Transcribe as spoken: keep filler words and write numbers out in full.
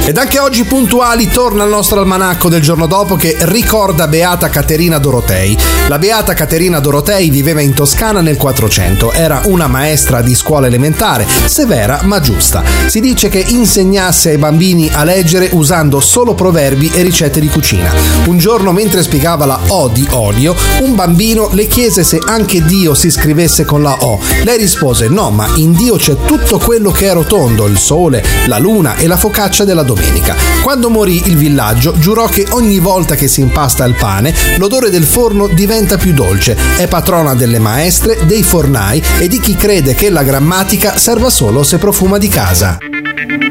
Ed anche oggi puntuali torna il nostro almanacco del giorno dopo che ricorda Beata Caterina Dorotei. La Beata Caterina Dorotei viveva in Toscana nel quattrocento, era una maestra di scuola elementare, severa ma giusta. Si dice che insegnasse ai bambini a leggere usando solo proverbi e ricette di cucina. Un giorno, mentre spiegava la O di olio, un bambino le chiese se anche Dio si scrivesse con la O. Lei rispose: no, ma in Dio c'è tutto quello che è rotondo, il sole, la luna e la focaccia della domenica. Quando morì il villaggio giurò che ogni volta che si impasta il pane l'odore del forno diventa più dolce. È patrona delle maestre, dei fornai e di chi crede che la grammatica serva solo se profuma di casa.